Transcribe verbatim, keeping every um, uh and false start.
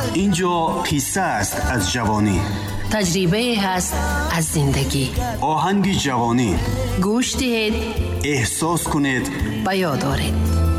اینجا قصه است از جوانی، تجربه هست از زندگی. آهنگ جوانی. گوش دهید، احساس کنید، به یاد آورید.